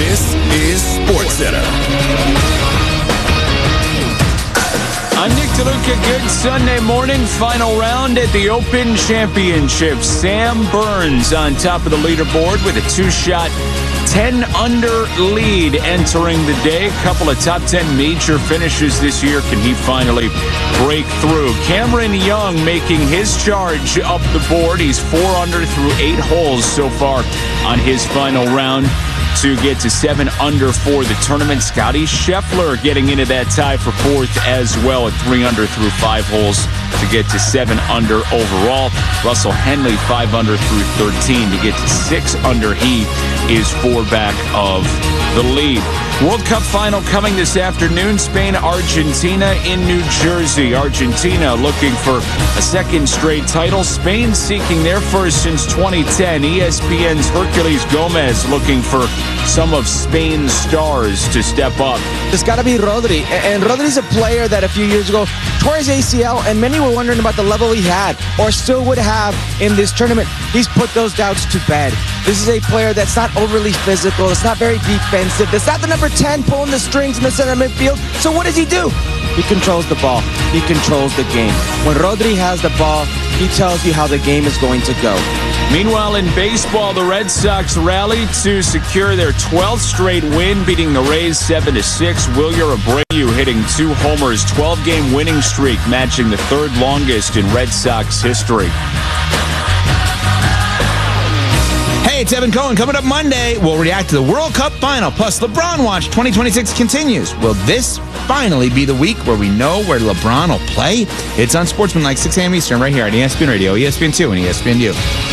This is SportsCenter. I'm Nick DeLuca. Good Sunday morning. Final round at the Open Championship. Sam Burns on top of the leaderboard with a two-shot 10-under lead entering the day. A couple of top 10 major finishes this year. Can he finally break through? Cameron Young making his charge up the board. He's 4 under through 8 holes so far on his final round to get to 7 under for the tournament. Scotty Scheffler getting into that tie for 4th as well at 3 under through 5 holes to get to 7 under overall. Russell Henley 5 under through 13 to get to 6 under. He is 4 back of the lead. World Cup final coming this afternoon. Spain, Argentina in New Jersey. Argentina looking for a second straight title. Spain seeking their first since 2010. ESPN's Herculez Gomez looking for some of Spain's stars to step up. It's got to be Rodri. And Rodri's a player that a few years ago tore his ACL, and many were wondering about the level he had or still would have in this tournament. He's put those doubts to bed. This is a player that's not overly physical. It's not very defensive. It's not the number 10 pulling the strings in the center midfield. So what does he do? He controls the ball. He controls the game. When Rodri has the ball, he tells you how the game is going to go. Meanwhile, in baseball, the Red Sox rallied to secure their 12th straight win, beating the Rays 7-6. Wilyer Abreu hitting 2 homers, 12-game winning streak, matching the 3rd longest in Red Sox history. Hey, it's Evan Cohen. Coming up Monday, we'll react to the World Cup final. Plus, LeBron Watch 2026 continues. Will this finally be the week where we know where LeBron will play? It's on Sportsman like 6 a.m. Eastern right here at ESPN Radio, ESPN2, and ESPNU.